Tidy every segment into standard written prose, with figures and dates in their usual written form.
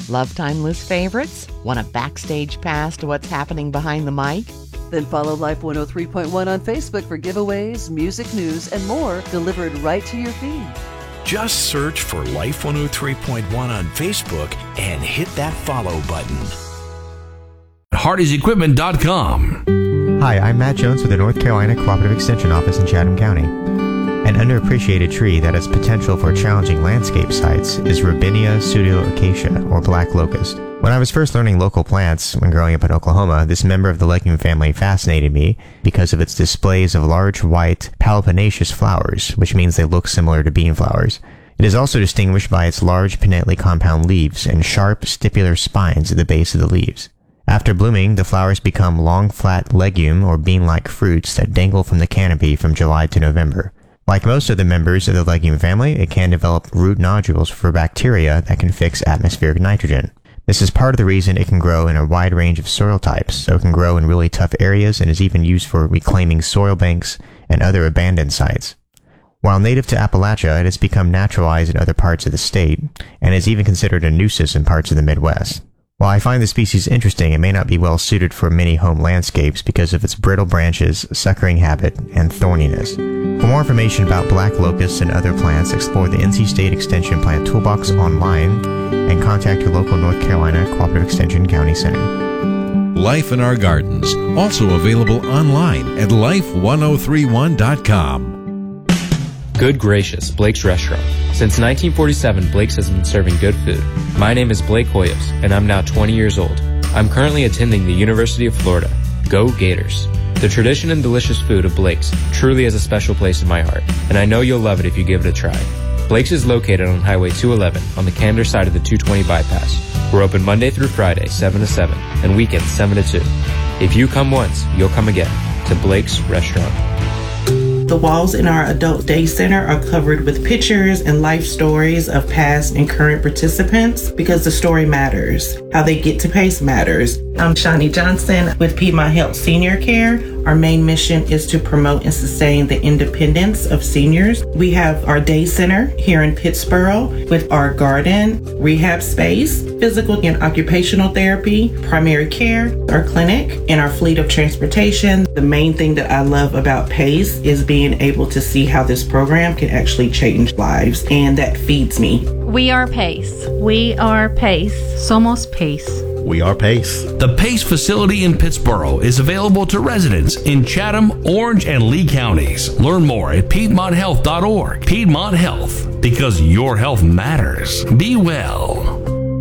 Love timeless favorites? Want a backstage pass to what's happening behind the mic? Then follow Life 103.1 on Facebook for giveaways, music news, and more delivered right to your feed. Just search for Life 103.1 on Facebook and hit that follow button. HardeeSequipment.com. Hi, I'm Matt Jones with the North Carolina Cooperative Extension Office in Chatham County. An underappreciated tree that has potential for challenging landscape sites is Robinia pseudoacacia, or black locust. When I was first learning local plants when growing up in Oklahoma, this member of the legume family fascinated me because of its displays of large white palpinaceous flowers, which means they look similar to bean flowers. It is also distinguished by its large pinnately compound leaves and sharp stipular spines at the base of the leaves. After blooming, the flowers become long, flat legume or bean-like fruits that dangle from the canopy from July to November. Like most of the members of the legume family, it can develop root nodules for bacteria that can fix atmospheric nitrogen. This is part of the reason it can grow in a wide range of soil types, so it can grow in really tough areas and is even used for reclaiming soil banks and other abandoned sites. While native to Appalachia, it has become naturalized in other parts of the state, and is even considered a nuisance in parts of the Midwest. While I find the species interesting, it may not be well suited for many home landscapes because of its brittle branches, suckering habit, and thorniness. For more information about black locusts and other plants, explore the NC State Extension Plant Toolbox online and contact your local North Carolina Cooperative Extension County Center. Life in Our Gardens, also available online at life1031.com. Good gracious, Blake's Restaurant. Since 1947, Blake's has been serving good food. My name is Blake Hoyos, and I'm now 20 years old. I'm currently attending the University of Florida. Go Gators! The tradition and delicious food of Blake's truly has a special place in my heart, and I know you'll love it if you give it a try. Blake's is located on Highway 211 on the Candor side of the 220 bypass. We're open Monday through Friday, 7 to 7, and weekends, 7 to 2. If you come once, you'll come again to Blake's Restaurant. The walls in our adult day center are covered with pictures and life stories of past and current participants because the story matters. How they get to PACE matters. I'm Shawnee Johnson with Piedmont Health Senior Care. Our main mission is to promote and sustain the independence of seniors. We have our day center here in Pittsboro with our garden, rehab space, physical and occupational therapy, primary care, our clinic, and our fleet of transportation. The main thing that I love about PACE is being able to see how this program can actually change lives, and that feeds me. We are PACE. We are PACE. Somos PACE. We are PACE. The PACE facility in Pittsboro is available to residents in Chatham, Orange, and Lee counties. Learn more at PiedmontHealth.org. Piedmont Health, because your health matters. Be well.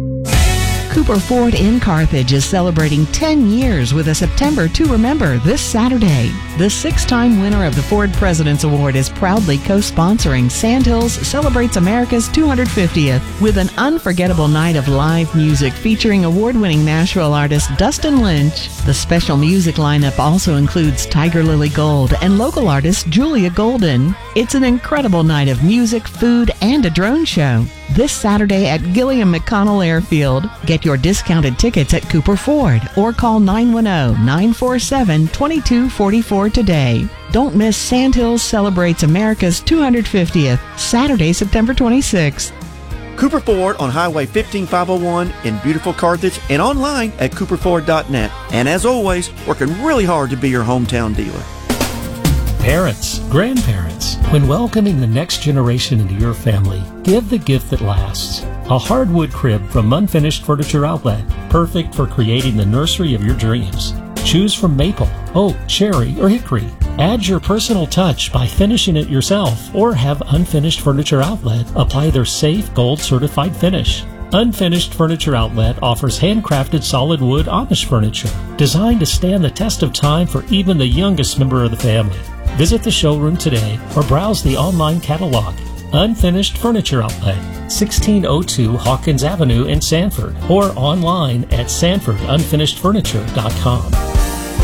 Cooper Ford in Carthage is celebrating 10 years with a September to Remember this Saturday. The 6-time winner of the Ford President's Award is proudly co-sponsoring Sandhills Celebrates America's 250th with an unforgettable night of live music featuring award-winning Nashville artist Dustin Lynch. The special music lineup also includes Tiger Lily Gold and local artist Julia Golden. It's an incredible night of music, food, and a drone show. This Saturday at Gilliam McConnell Airfield. Get your discounted tickets at Cooper Ford or call 910-947-2244 today. Don't miss Sandhills Celebrates America's 250th, Saturday, September 26th. Cooper Ford on Highway 15501 in beautiful Carthage and online at cooperford.net. And as always, working really hard to be your hometown dealer. Parents, grandparents, when welcoming the next generation into your family, give the gift that lasts. A hardwood crib from Unfinished Furniture Outlet, perfect for creating the nursery of your dreams. Choose from maple, oak, cherry, or hickory. Add your personal touch by finishing it yourself, or have Unfinished Furniture Outlet apply their safe gold certified finish. Unfinished Furniture Outlet offers handcrafted solid wood Amish furniture, designed to stand the test of time for even the youngest member of the family. Visit the showroom today or browse the online catalog. Unfinished Furniture Outlet, 1602 Hawkins Avenue in Sanford, or online at sanfordunfinishedfurniture.com.